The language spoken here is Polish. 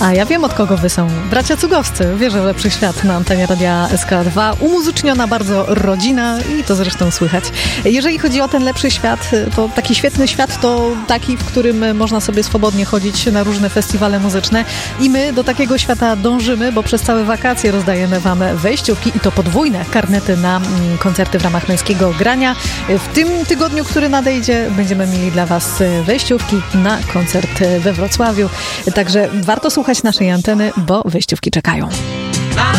A ja wiem, od kogo wy są. Bracia Cugowscy. Wierzę w lepszy świat na antenie Radia SK2. Umuzyczniona bardzo rodzina i to zresztą słychać. Jeżeli chodzi o ten lepszy świat, to taki świetny świat to taki, w którym można sobie swobodnie chodzić na różne festiwale muzyczne i my do takiego świata dążymy, bo przez całe wakacje rozdajemy wam wejściówki i to podwójne karnety na koncerty w ramach Męskiego Grania. W tym tygodniu, który nadejdzie, będziemy mieli dla was wejściówki na koncert we Wrocławiu. Także warto słuchać naszej anteny, bo wejściówki czekają.